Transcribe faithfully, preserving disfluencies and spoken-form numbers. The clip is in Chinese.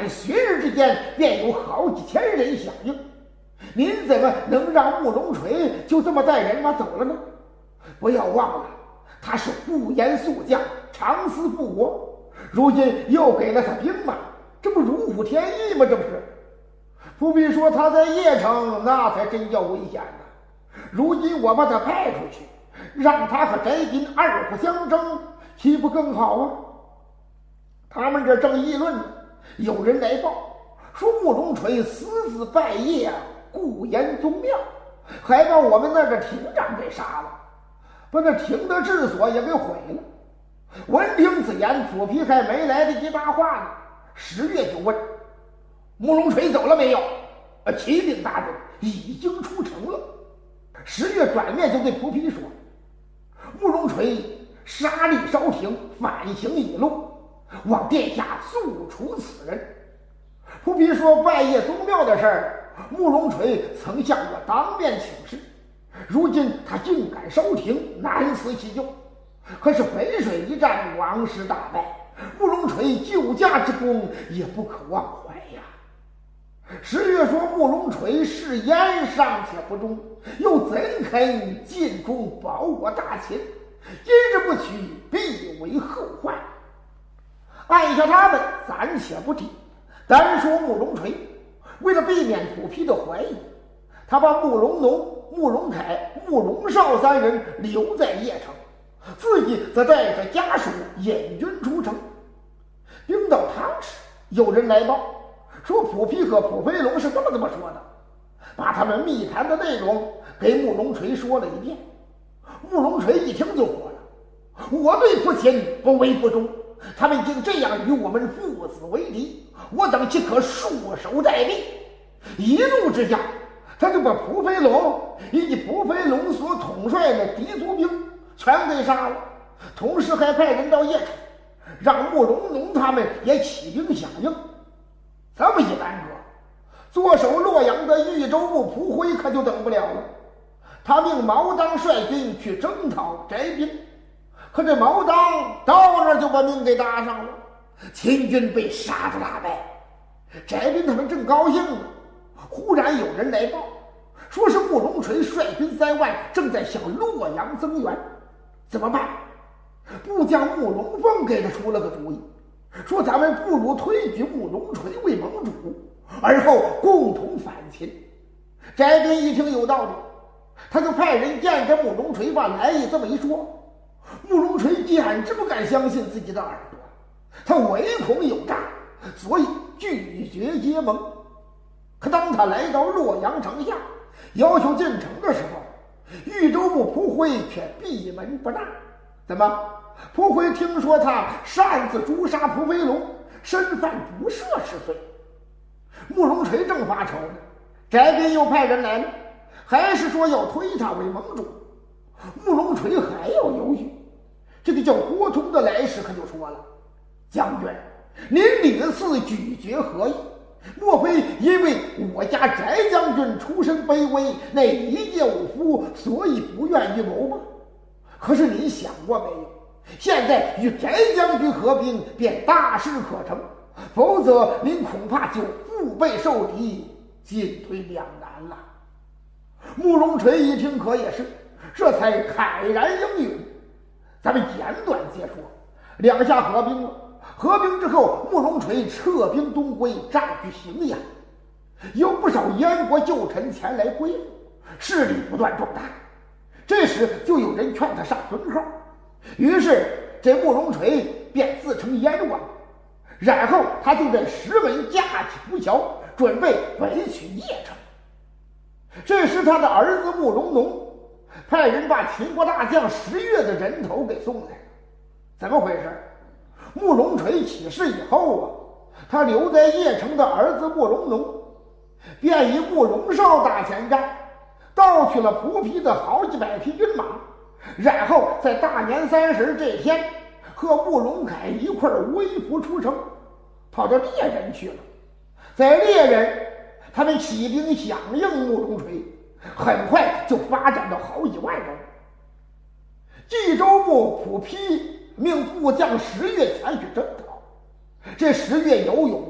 短许日之间便有好几千人响应，您怎么能让慕容垂就这么带人马走了呢？不要忘了，他是不言速将，长思复国，如今又给了他兵马，这不如虎添翼吗？这不是？不必说他在邺城，那才真叫危险呢。如今我把他派出去，让他和翟斌二虎相争，岂不更好啊？他们这正议论呢，有人来报说慕容垂私自拜谒顾延宗庙，还把我们那个亭长给杀了，把那亭的治所也给毁了。闻听此言，普皮还没来得及搭话呢，十月就问慕容垂走了没有？呃，启禀大人，已经出城了。十月转面就对普皮说，慕容垂杀力烧亭，反行已露，望殿下速处此人。普皮说拜谒宗庙的事儿，慕容垂曾向我当面请示，如今他竟敢烧亭，难辞其咎。可是淝水一战，王师大败，慕容垂救驾之功也不可忘怀呀。十月说慕容垂誓言尚且不忠，又怎肯尽忠保我大秦？今日不取，必为后患。按下他们暂且不提，单说慕容垂，为了避免普皮的怀疑，他把慕容农、慕容凯、慕容绍三人留在邺城，自己则带着家属引军出城。兵到汤池，有人来报说普皮和普飞龙是这么这么说的，把他们密谈的内容给慕容垂说了一遍。慕容垂一听就火了，我对父亲不为不忠，他们竟这样与我们父子为敌，我等岂可束手待毙？一怒之下，他就把蒲飞龙以及蒲飞龙所统帅的敌族兵全给杀了，同时还派人到邺城，让慕容农他们也起兵响应。这么一耽搁，坐守洛阳的豫州牧蒲辉可就等不了了。他命毛当率军去征讨翟斌，可这毛当到那儿就把命给搭上了，秦军被杀得大败。翟斌他们正高兴呢，忽然有人来报，说是慕容垂率军三万，正在向洛阳增援。怎么办？部将慕容凤给他出了个主意，说咱们不如推举慕容垂为盟主，而后共同反秦。翟斌一听有道理，他就派人见着慕容垂，把来意这么一说。慕容垂简直不敢相信自己的耳朵，他唯恐有诈，所以拒绝结盟。可当他来到洛阳城下，要求进城的时候，豫州牧蒲辉却闭门不纳。怎么？蒲辉听说他擅自诛杀蒲飞龙，身犯不赦之罪。慕容垂正发愁呢，翟斌又派人来了，还是说要推他为盟主。慕容垂还要犹豫，这个叫郭通的来使可就说了，将军，您屡次拒绝何意？莫非因为我家翟将军出身卑微，那一介武夫，所以不愿预谋吗？可是您想过没有，现在与翟将军合兵便大事可成，否则您恐怕就腹背受敌，进退两难了。慕容垂一听可也是，这才慨然应允。咱们简短接说，两下合兵了。合兵之后，慕容垂撤兵东归，占据荥阳，有不少燕国旧臣前来归附，势力不断壮大。这时就有人劝他上尊号，于是这慕容垂便自称燕王，然后他就在石门架起浮桥，准备北取邺城。这时他的儿子慕容农派人把秦国大将十月的人头给送来了。怎么回事？慕容垂起事以后啊，他留在邺城的儿子慕容农便以慕容绍打前站，盗取了蒲皮的好几百匹军马，然后在大年三十这天和慕容凯一块微服出城，跑到猎人去了。在猎人，他们起兵响应慕容垂，很快就发展到好几万人。冀州牧蒲丕命部将十月前去征讨，这十月有勇